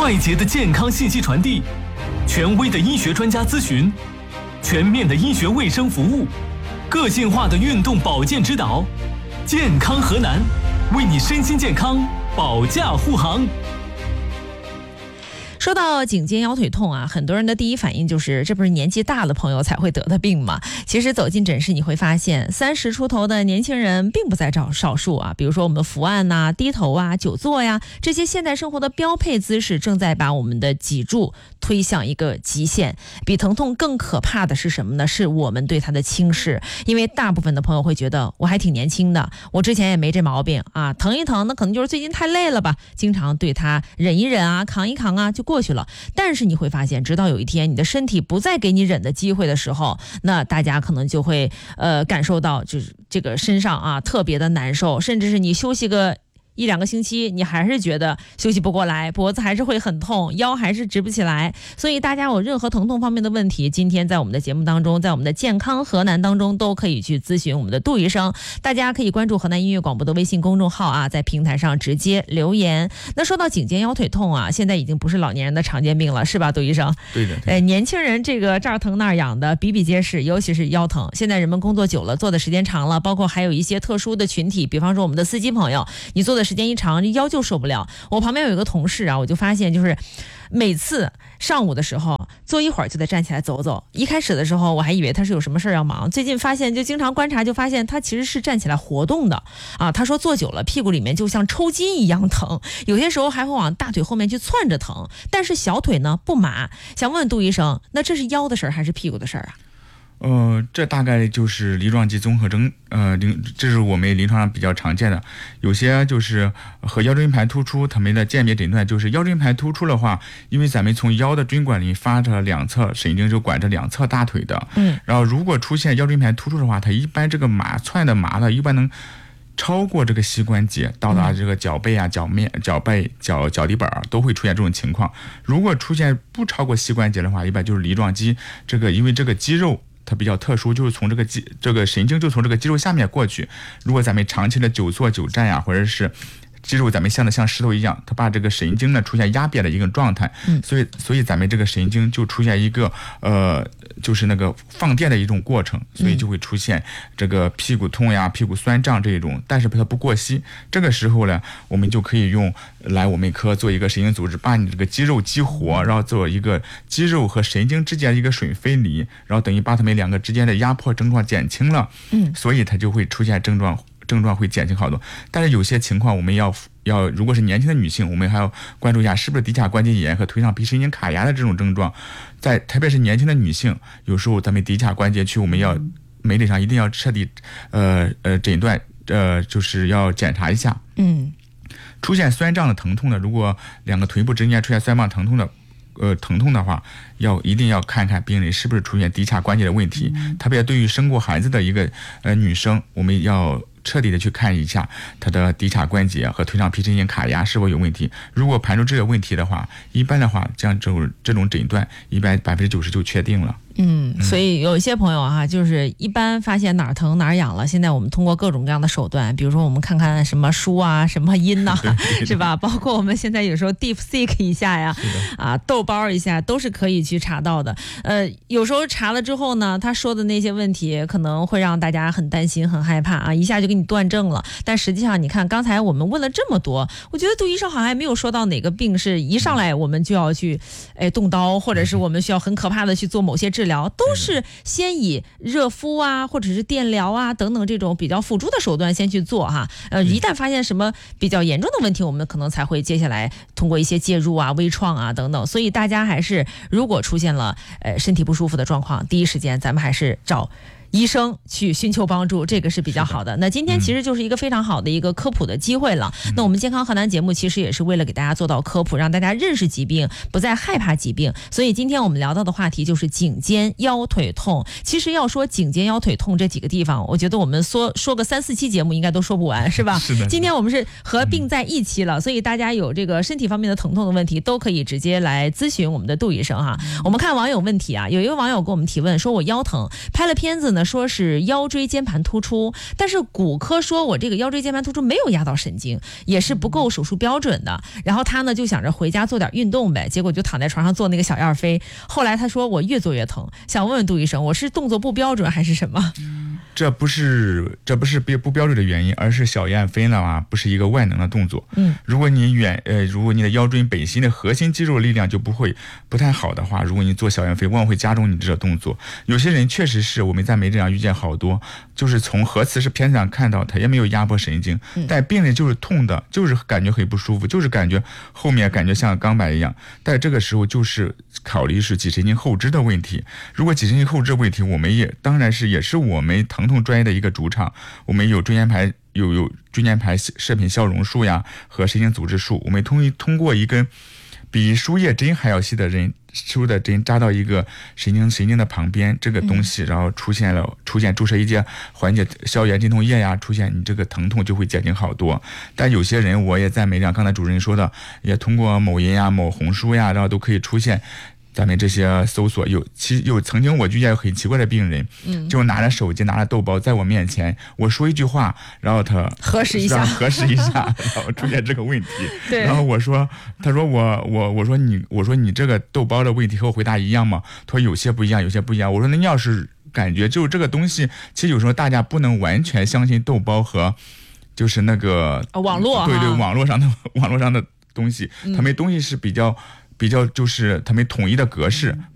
快捷的健康信息传递，权威的医学专家咨询，全面的医学卫生服务，个性化的运动保健指导。健康河南，为你身心健康保驾护航。 说到颈肩腰腿痛啊，很多人的第一反应就是这不是年纪大的朋友才会得的病吗？其实走进诊室你会发现，30出头的年轻人并不在少数啊。比如说我们伏案呐、低头啊、久坐呀，这些现代生活的标配姿势正在把我们的脊柱推向一个极限。比疼痛更可怕的是什么呢？是我们对它的轻视。因为大部分的朋友会觉得我还挺年轻的，我之前也没这毛病啊，疼一疼那可能就是最近太累了吧，经常对它忍一忍啊、扛一扛啊就过去了。但是你会发现，直到有一天你的身体不再给你忍的机会的时候，那大家可能就会感受到就是这个身上啊特别的难受，甚至是你休息个1-2个星期，你还是觉得休息不过来，脖子还是会很痛，腰还是直不起来。所以大家有任何疼痛方面的问题，今天在我们的节目当中，在我们的健康河南当中都可以去咨询我们的杜医生。大家可以关注河南音乐广播的微信公众号啊，在平台上直接留言。那说到颈肩腰腿痛啊，现在已经不是老年人的常见病了，是吧，杜医生？ 对的。 年轻人这个这儿疼那儿痒的比比皆是，尤其是腰疼。现在人们工作久了，坐的时间长了，包括还有一些特殊的群体，比方说我们的司机朋友，你坐的时间一长，腰就受不了。我旁边有一个同事啊，我就发现就是每次上午的时候坐一会儿就得站起来走走。一开始的时候我还以为他是有什么事要忙，最近发现就经常观察，就发现他其实是站起来活动的啊。他说坐久了屁股里面就像抽筋一样疼，有些时候还会往大腿后面去窜着疼，但是小腿呢不麻。想问问杜医生，那这是腰的事儿还是屁股的事儿啊？ 这大概就是梨状肌综合征，这是我们临床上比较常见的。有些就是和腰椎间盘突出，他们的鉴别诊断就是腰椎间盘突出的话，因为咱们从腰的椎管里发着两侧神经，就管着两侧大腿的。然后如果出现腰椎间盘突出的话，它一般这个窜的麻的一般能超过这个膝关节，到达这个脚背啊、脚面、脚背、脚底板都会出现这种情况。如果出现不超过膝关节的话，一般就是梨状肌。这个因为这个肌肉它比较特殊，就是从这个神经就从这个肌肉下面过去。如果咱们长期的久坐久站呀，或者是肌肉咱们像石头一样，它把这个神经呢出现压瘪的一个状态，所以咱们这个神经就出现一个就是那个放电的一种过程，所以就会出现这个屁股痛呀、屁股酸胀这种，但是它不过膝。这个时候呢，我们就可以用来我们科做一个神经组织，把你这个肌肉激活，然后做一个肌肉和神经之间的一个水分离，然后等于把它们两个之间的压迫症状减轻了，所以它就会出现症状会减轻好多。但是有些情况我们要如果是年轻的女性，我们还要关注一下是不是骶髂关节炎和腿上皮神经卡压的这种症状。特别是年轻的女性，有时候咱们骶髂关节区我们要门诊上一定要彻底诊断，就是要检查一下。出现酸胀的疼痛的，如果两个腿部之间出现酸胀疼痛的话，一定要看看病人是不是出现骶髂关节的问题。特别对于生过孩子的一个女生，我们要彻底的去看一下她的骶髂关节和腿上皮神经卡压是否有问题。如果排除这个问题的话，一般的话，像这种诊断，一般90%就确定了。 所以有一些朋友啊，就是一般发现哪儿疼哪儿痒了，现在我们通过各种各样的手段，比如说我们看看什么书啊、什么音呐，是吧？包括我们现在有时候 DeepSeek 一下呀，豆包一下，都是可以去查到的。有时候查了之后呢，他说的那些问题可能会让大家很担心、很害怕啊，一下就给你断症了。但实际上，你看刚才我们问了这么多，我觉得杜医生好像还没有说到哪个病是一上来我们就要去动刀，或者是我们需要很可怕的去做某些治疗。都是先以热敷啊，或者是电疗啊等等这种比较辅助的手段先去做哈。一旦发现什么比较严重的问题，我们可能才会接下来通过一些介入啊、微创啊等等。所以大家还是如果出现了身体不舒服的状况，第一时间咱们还是找医生去寻求帮助，这个是比较好的。那今天其实就是一个非常好的一个科普的机会了。那我们健康河南节目其实也是为了给大家做到科普，让大家认识疾病，不再害怕疾病。所以今天我们聊到的话题就是颈肩腰腿痛。其实要说颈肩腰腿痛这几个地方，我觉得我们说个3-4期节目应该都说不完，是吧？ 是的。 今天我们是合并在一期了，所以大家有这个身体方面的疼痛的问题，都可以直接来咨询我们的杜医生哈。我们看网友问题啊，有一个网友给我们提问说，我腰疼，拍了片子呢说是腰椎间盘突出，但是骨科说我这个腰椎间盘突出没有压到神经，也是不够手术标准的。然后他呢就想着回家做点运动呗，结果就躺在床上做那个小燕飞。后来他说我越做越疼，想问问杜医生，我是动作不标准还是什么？ 这不是不标准的原因，而是小燕飞呢不是一个万能的动作。如果你的腰椎本心的核心肌肉力量就不太好的话，如果你做小燕飞，往往会加重你这个动作。有些人确实是我们在门诊上遇见好多，就是从核磁式片子上看到他也没有压迫神经，但病人就是痛的，就是感觉很不舒服，就是感觉后面感觉像钢板一样。但这个时候就是考虑是脊神经后肢的问题。如果脊神经后肢问题，我们当然也是我们疼痛专业的一个主场，我们有椎间盘椎间盘射频消融术呀和神经组织术，我们通过一根比输液针还要细的针扎到一个神经的旁边，这个东西然后出现注射一些缓解消炎镇痛液呀，出现你这个疼痛就会减轻好多。但有些人我也在门诊，刚才主任说的，也通过某音呀某红书呀，然后都可以出现咱们这些搜索。曾经我遇见很奇怪的病人，就拿着手机拿着豆包在我面前，我说一句话，然后他核实一下， 然后出现这个问题。然后他说我说你这个豆包的问题和我回答一样吗？他说有些不一样。我说那你要是感觉就这个东西，其实有时候大家不能完全相信豆包和就是那个网络， 对网络上的东西，他们东西是比较就是他们统一的格式。